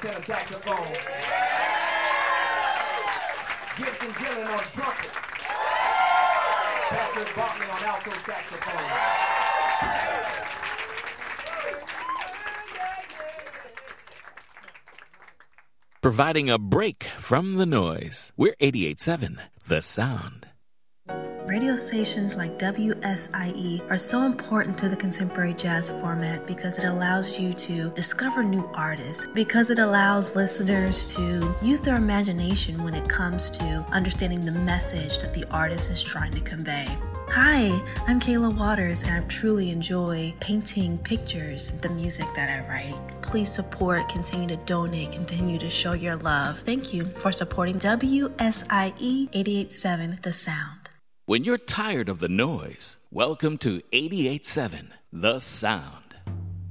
tenor saxophone. Gibson Gillen on trumpet. Patrick Bartley on alto saxophone. Providing a break from the noise. We're 88.7, The Sound. Radio stations like WSIE are so important to the contemporary jazz format because it allows you to discover new artists, because it allows listeners to use their imagination when it comes to understanding the message that the artist is trying to convey. Hi, I'm Kayla Waters, and I truly enjoy painting pictures, the music that I write. Please support, continue to donate, continue to show your love. Thank you for supporting WSIE 88.7 The Sound. When you're tired of the noise, welcome to 88.7 The Sound.